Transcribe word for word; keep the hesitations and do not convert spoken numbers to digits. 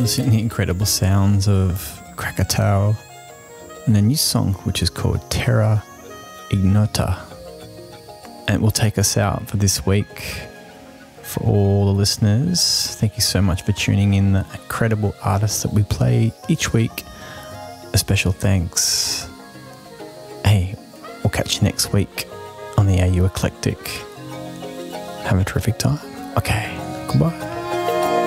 listening to the incredible sounds of Krakatau and a new song which is called Terra Ignota. And it will take us out for this week. For all the listeners, thank you so much for tuning in, the incredible artists that we play each week. A special thanks. Hey, we'll catch you next week on the A U Eclectic. Have a terrific time. Okay, goodbye.